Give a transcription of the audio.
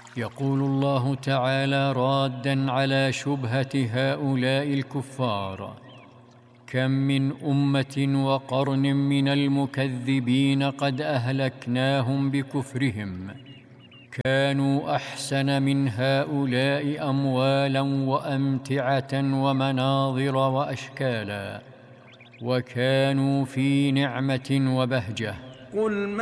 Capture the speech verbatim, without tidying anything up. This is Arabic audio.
يقول الله تعالى راداً على شبهة هؤلاء الكفار: كم من أمة وقرن من المكذبين قد أهلكناهم بكفرهم، كانوا أحسن من هؤلاء أموالاً وأمتعة ومناظر وأشكالاً، وكانوا في نعمة وبهجة.